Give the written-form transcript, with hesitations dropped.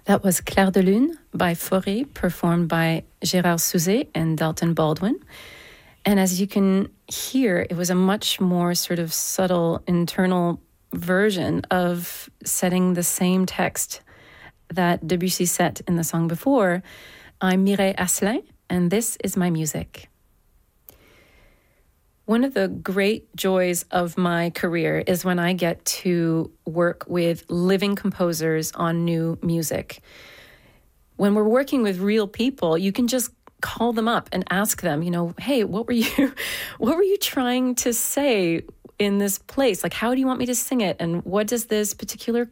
That was Clair de Lune by Fauré, performed by Gérard Souzet and Dalton Baldwin. And as you can hear, it was a much more sort of subtle internal version of setting the same text that Debussy set in the song before. I'm Mireille Asselin, and this is my music. One of the great joys of my career is when I get to work with living composers on new music. When we're working with real people, you can just call them up and ask them, hey, what were you trying to say in this place? Like, how do you want me to sing it? And what does this particular